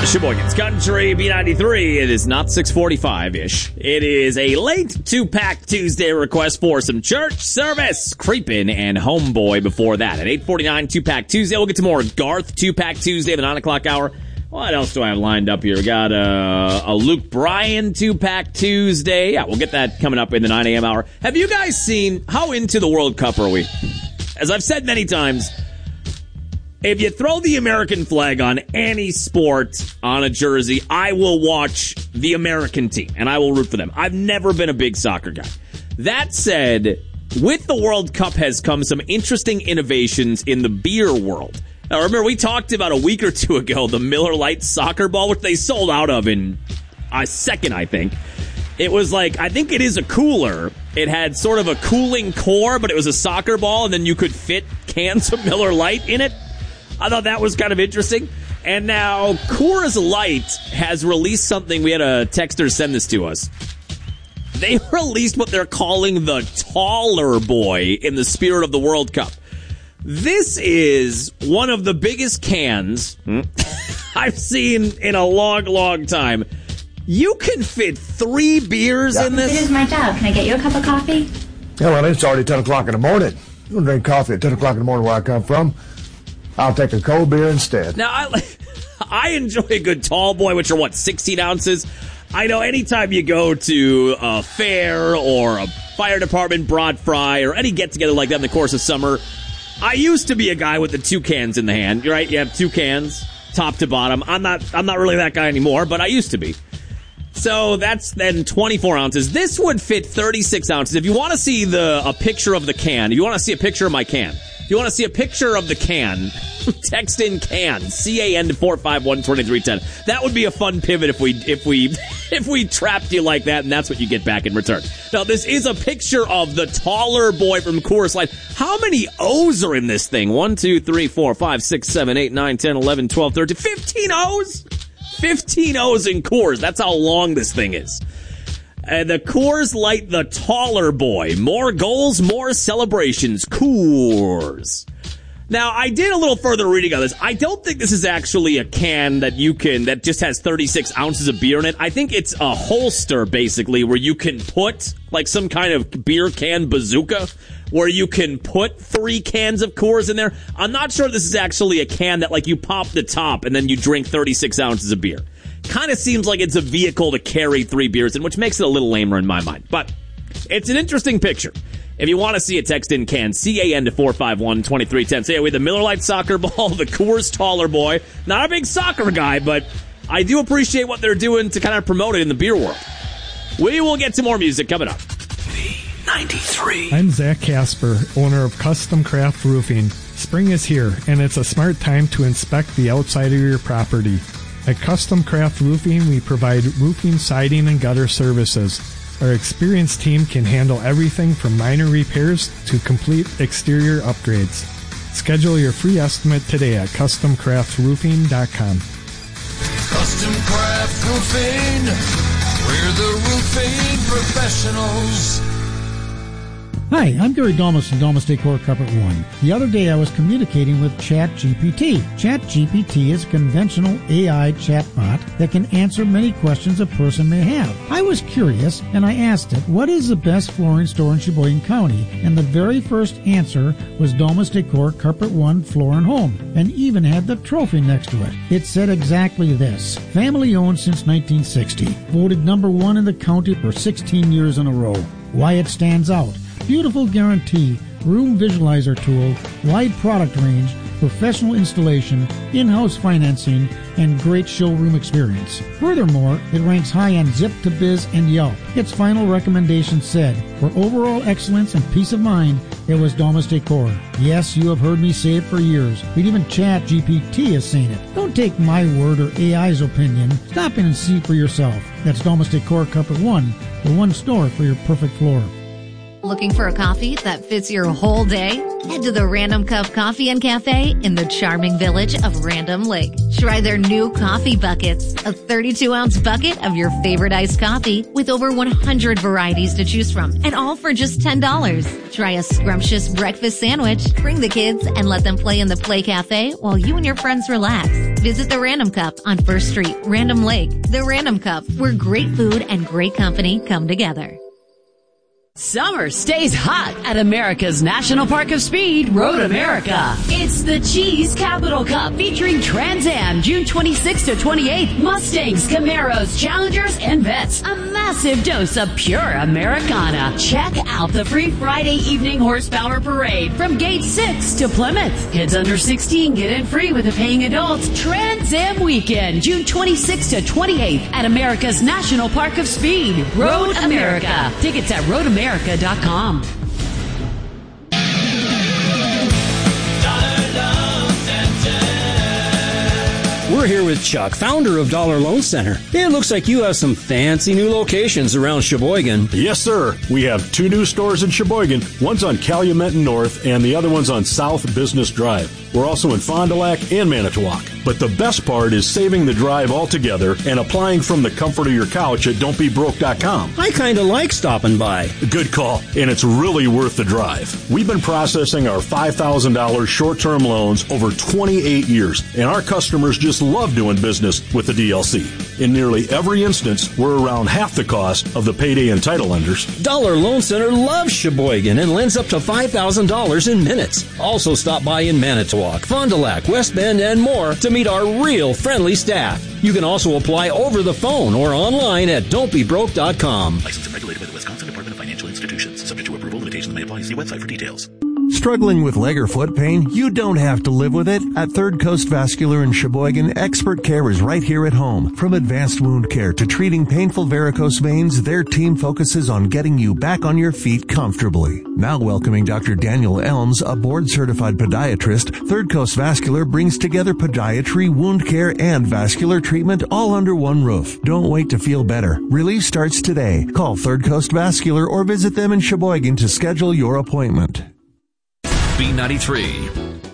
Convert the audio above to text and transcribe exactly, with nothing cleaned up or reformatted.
Sheboygan's Country, B ninety-three. It is not six forty-five-ish. It is a late two-pack Tuesday request for some church service. Creepin' and Homeboy before that. At eight forty-nine, two-pack Tuesday. We'll get to more Garth two-pack Tuesday, the nine o'clock hour. What else do I have lined up here? We got a, a Luke Bryan two-pack Tuesday. Yeah, we'll get that coming up in the nine a.m. hour. Have you guys seen, how into the World Cup are we? As I've said many times, if you throw the American flag on any sport on a jersey, I will watch the American team, and I will root for them. I've never been a big soccer guy. That said, with the World Cup has come some interesting innovations in the beer world. Now, remember, we talked about a week or two ago the Miller Lite soccer ball, which they sold out of in a second, I think. It was like, I think it is a cooler. It had sort of a cooling core, but it was a soccer ball, and then you could fit cans of Miller Lite in it. I thought that was kind of interesting. And now Coors Light has released something. We had a texter send this to us. They released what they're calling the Taller Boy in the spirit of the World Cup. This is one of the biggest cans I've seen in a long, long time. You can fit three beers yeah. in this. It is my job. Can I get you a cup of coffee? Yeah, well, it's already ten o'clock in the morning. You don't drink coffee at ten o'clock in the morning where I come from. I'll take a cold beer instead. Now, I, I enjoy a good tall boy, which are, what, sixteen ounces? I know anytime you go to a fair or a fire department broad fry or any get-together like that in the course of summer, I used to be a guy with the two cans in the hand, right? You have two cans, top to bottom. I'm not, I'm not really that guy anymore, but I used to be. So that's then twenty-four ounces. This would fit thirty-six ounces. If you want to see the a picture of the can, if you want to see a picture of my can, if you want to see a picture of the can, text in can, C A N to four five one, two three one zero. That would be a fun pivot if we if we if we trapped you like that, and that's what you get back in return. Now, this is a picture of the Taller Boy from Coors Light. How many O's are in this thing? one, two, three, four, five, six, seven, eight, nine, ten, eleven, twelve, thirteen, fifteen O's? fifteen O's in Coors. That's how long this thing is. Uh, the Coors Light, the Taller Boy. More goals, more celebrations. Coors. Now, I did a little further reading on this. I don't think this is actually a can that you can, that just has thirty-six ounces of beer in it. I think it's a holster, basically, where you can put, like some kind of beer can bazooka, where you can put three cans of Coors in there. I'm not sure this is actually a can that, like, you pop the top and then you drink thirty-six ounces of beer. Kind of seems like it's a vehicle to carry three beers in, which makes it a little lamer in my mind. But it's an interesting picture. If you want to see it, text in can, C A N to four five one, two three one zero. So yeah, we have the Miller Lite soccer ball, the Coors Taller Boy. Not a big soccer guy, but I do appreciate what they're doing to kind of promote it in the beer world. We will get to more music coming up. B ninety-three. I'm Zach Casper, owner of Custom Craft Roofing. Spring is here, and it's a smart time to inspect the outside of your property. At Custom Craft Roofing, we provide roofing, siding, and gutter services. Our experienced team can handle everything from minor repairs to complete exterior upgrades. Schedule your free estimate today at custom craft roofing dot com. Custom Craft Roofing, we're the roofing professionals. Hi, I'm Gary Domus from Domus Decor Carpet One. The other day I was communicating with ChatGPT. ChatGPT is a conventional A I chatbot that can answer many questions a person may have. I was curious and I asked it, what is the best flooring store in Sheboygan County? And the very first answer was Domus Decor Carpet One Floor and Home, and even had the trophy next to it. It said exactly this: family owned since nineteen sixty, voted number one in the county for sixteen years in a row. Why it stands out: beautiful guarantee, room visualizer tool, wide product range, professional installation, in-house financing, and great showroom experience. Furthermore, it ranks high on Zip to Biz and Yelp. Its final recommendation said, for overall excellence and peace of mind, it was Domus Decor. Yes, you have heard me say it for years, but even ChatGPT is saying it. Don't take my word or A I's opinion. Stop in and see for yourself. That's Domus Decor Carpet One, the one store for your perfect floor. Looking for a coffee that fits your whole day? Head to the Random Cup Coffee and Cafe in the charming village of Random Lake. Try their new coffee buckets, a thirty-two ounce bucket of your favorite iced coffee with over one hundred varieties to choose from, and all for just ten dollars. Try a scrumptious breakfast sandwich, bring the kids, and let them play in the Play Cafe while you and your friends relax. Visit the Random Cup on First Street, Random Lake. The Random Cup, where great food and great company come together. Summer stays hot at America's National Park of Speed, Road America. It's the Cheese Capital Cup featuring Trans Am, June twenty-sixth to twenty-eighth, Mustangs, Camaros, Challengers, and Vets. A massive dose of pure Americana. Check out the free Friday evening horsepower parade from Gate six to Plymouth. Kids under sixteen get in free with a paying adult. Trans Am Weekend, June twenty-sixth to twenty-eighth at America's National Park of Speed, Road America. Tickets at road america dot com. We're here with Chuck, founder of Dollar Loan Center. It looks like you have some fancy new locations around Sheboygan. Yes, sir. We have two new stores in Sheboygan. One's on Calumet and North, and the other one's on South Business Drive. We're also in Fond du Lac and Manitowoc. But the best part is saving the drive altogether and applying from the comfort of your couch at don't be broke dot com. I kind of like stopping by. Good call, and it's really worth the drive. We've been processing our five thousand dollars short-term loans over twenty-eight years, and our customers just love doing business with the D L C. In nearly every instance, we're around half the cost of the payday and title lenders. Dollar Loan Center loves Sheboygan and lends up to five thousand dollars in minutes. Also stop by in Manitowoc, Fond du Lac, West Bend, and more to meet our real friendly staff. You can also apply over the phone or online at don't be broke dot com. Licensed and regulated by the Wisconsin Department of Financial Institutions. Subject to approval. Limitations may apply. See website for details. Struggling with leg or foot pain? You don't have to live with it. At Third Coast Vascular in Sheboygan, expert care is right here at home. From advanced wound care to treating painful varicose veins, their team focuses on getting you back on your feet comfortably. Now welcoming Doctor Daniel Elms, a board-certified podiatrist, Third Coast Vascular brings together podiatry, wound care, and vascular treatment all under one roof. Don't wait to feel better. Relief starts today. Call Third Coast Vascular or visit them in Sheboygan to schedule your appointment. B ninety-three.